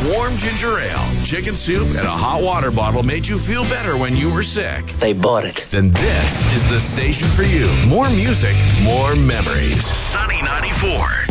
warm ginger ale, chicken soup, and a hot water bottle made you feel better when you were sick, They bought it. then this is the station for you. More music, more memories. Sunny 94.